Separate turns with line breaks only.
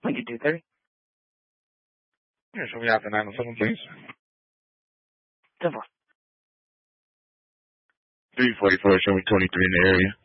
We could do 30.
Yeah, show me after 907, please.
10-4.
344, show me 23 in the area.